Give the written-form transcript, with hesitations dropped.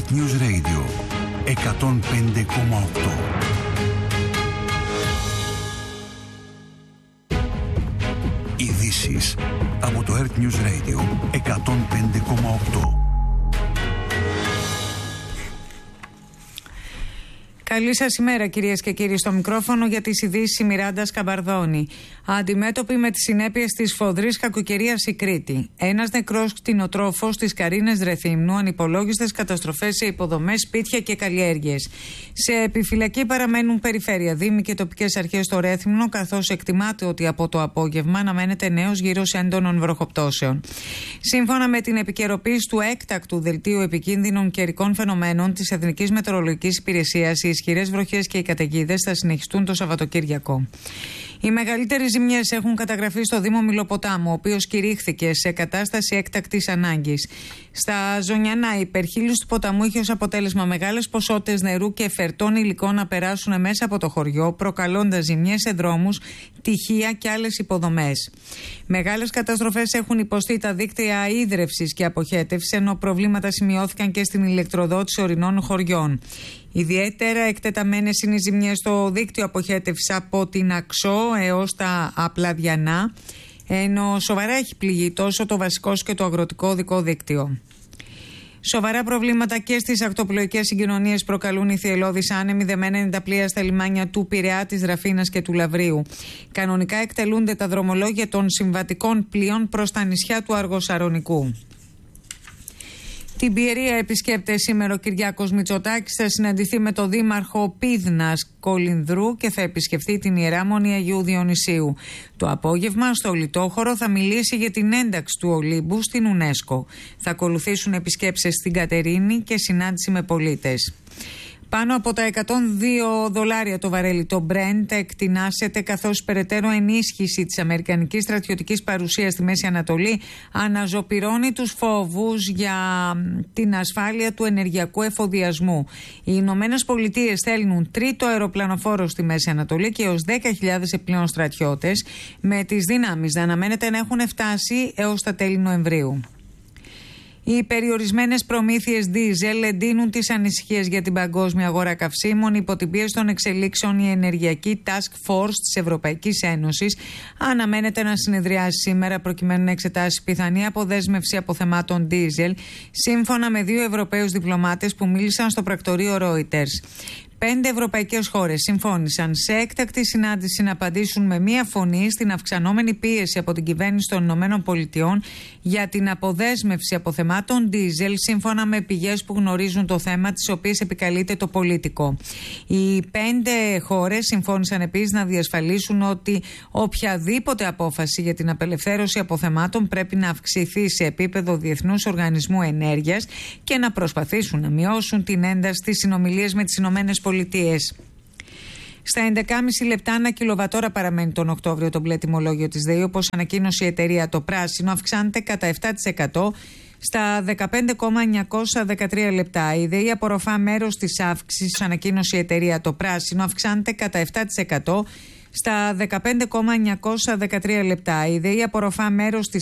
Earth News Radio 105,8. Ειδήσεις από το Earth News Radio 105,8. Καλή σας ημέρα, κυρίες και κύριοι. Στο μικρόφωνο για τις ειδήσεις η Μιράντα Σκαμπαρδόνη. Αντιμέτωπη με τις συνέπειες της φοδρής κακοκαιρίας η Κρήτη. Ένας νεκρός κτηνοτρόφος στις Καρίνες Ρεθύμνου, ανυπολόγιστες καταστροφές σε υποδομές, σπίτια και καλλιέργειες. Σε επιφυλακή παραμένουν περιφέρεια, δήμοι και τοπικές αρχές στο Ρέθυμνο, καθώς εκτιμάται ότι από το απόγευμα αναμένεται νέος γύρος έντονων βροχοπτώσεων. Σύμφωνα με την επικαιροποίηση του έκτακτου δελτίου επικίνδυνων καιρικών φαινομένων της Εθνικής Μετεωρολογικής Υπηρεσίας, οι ισχυρές βροχές και οι καταιγίδες θα συνεχιστούν το Σαββατοκύριακο. Οι μεγαλύτερες ζημιές έχουν καταγραφεί στο Δήμο Μυλοποτάμου, ο οποίος κηρύχθηκε σε κατάσταση έκτακτης ανάγκης. Στα Ζωνιανά, η υπερχείληση του ποταμού είχε ως αποτέλεσμα μεγάλες ποσότητες νερού και φερτών υλικών να περάσουν μέσα από το χωριό, προκαλώντας ζημιές σε δρόμους, τυχεία και άλλες υποδομές. Μεγάλες καταστροφές έχουν υποστεί τα δίκτυα ίδρευσης και αποχέτευσης, ενώ προβλήματα σημειώθηκαν και στην ηλεκτροδότηση ορεινών χωριών. Ιδιαίτερα εκτεταμένες είναι οι ζημιές στο δίκτυο αποχέτευσης από την Αξό έως τα Απλαδιανά, ενώ σοβαρά έχει πληγεί τόσο το βασικό και το αγροτικό οδικό δίκτυο. Σοβαρά προβλήματα και στις ακτοπλοϊκές συγκοινωνίες προκαλούν οι θυελλώδεις άνεμοι. Δεμένα είναι τα πλοία στα λιμάνια του Πειραιά, της Δραφίνας και του Λαβρίου. Κανονικά εκτελούνται τα δρομολόγια των συμβατικών πλοίων προς τα νησιά του Αργοσαρονικού. Την Πιερία επισκέπτεται σήμερα ο Κυριάκος Μητσοτάκης. Θα συναντηθεί με τον δήμαρχο Πίδνας Κολυνδρού και θα επισκεφθεί την Ιερά Μονή Αγίου Διονυσίου. Το απόγευμα στο Λιτόχωρο θα μιλήσει για την ένταξη του Ολύμπου στην UNESCO. Θα ακολουθήσουν επισκέψεις στην Κατερίνη και συνάντηση με πολίτες. Πάνω από τα $102 το βαρέλι το Brent εκτινάσεται, καθώς περαιτέρω ενίσχυση της αμερικανικής στρατιωτικής παρουσίας στη Μέση Ανατολή αναζωπυρώνει τους φόβους για την ασφάλεια του ενεργειακού εφοδιασμού. Οι Ηνωμένες Πολιτείες στέλνουν τρίτο αεροπλανοφόρο στη Μέση Ανατολή και έως 10.000 επιπλέον στρατιώτες, με τις δυνάμεις να αναμένεται να έχουν φτάσει έως τα τέλη Νοεμβρίου. Οι περιορισμένες προμήθειες ντίζελ εντείνουν τις ανησυχίες για την παγκόσμια αγορά καυσίμων. Υπό την πίεση των εξελίξεων, η Ενεργειακή Task Force της Ευρωπαϊκής Ένωσης αναμένεται να συνεδριάσει σήμερα προκειμένου να εξετάσει πιθανή αποδέσμευση αποθεμάτων ντίζελ, σύμφωνα με 2 Ευρωπαίους διπλωμάτες που μίλησαν στο πρακτορείο Reuters. 5 ευρωπαϊκές χώρες συμφώνησαν σε έκτακτη συνάντηση να απαντήσουν με μία φωνή στην αυξανόμενη πίεση από την κυβέρνηση των ΗΠΑ για την αποδέσμευση αποθεμάτων ντίζελ, σύμφωνα με πηγές που γνωρίζουν το θέμα, τις οποίες επικαλείται το Πολίτικο. Οι 5 χώρες συμφώνησαν επίσης να διασφαλίσουν ότι οποιαδήποτε απόφαση για την απελευθέρωση αποθεμάτων πρέπει να αυξηθεί σε επίπεδο Διεθνούς Οργανισμού Ενέργειας και να προσπαθήσουν να μειώσουν την ένταση στις συνομιλίες με τις ΗΠΑ. Στα 11,5 λεπτά ανά κιλοβατόρα παραμένει τον Οκτώβριο το μπλε τιμολόγιο της ΔΕΗ, όπως ανακοίνωσε η εταιρεία. Το πράσινο αυξάνεται κατά 7% στα 15,913 λεπτά. Η ΔΕΗ απορροφά μέρος της αύξησης, ανακοίνωσε η εταιρεία. Το πράσινο αυξάνεται κατά 7% στα 15,913 λεπτά. Η ΔΕΗ απορροφά μέρος της